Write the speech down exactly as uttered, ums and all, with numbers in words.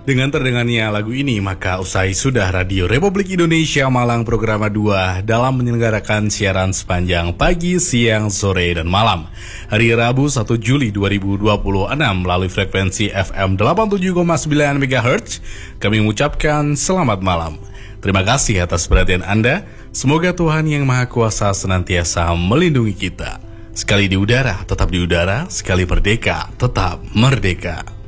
Dengan terdengarnya lagu ini, maka usai sudah Radio Republik Indonesia Malang Programa dua dalam menyelenggarakan siaran sepanjang pagi, siang, sore, dan malam. Hari Rabu satu Juli dua ribu dua puluh enam melalui frekuensi F M delapan puluh tujuh koma sembilan MHz, kami mengucapkan selamat malam. Terima kasih atas perhatian Anda. Semoga Tuhan Yang Maha Kuasa senantiasa melindungi kita. Sekali di udara, tetap di udara. Sekali merdeka, tetap merdeka.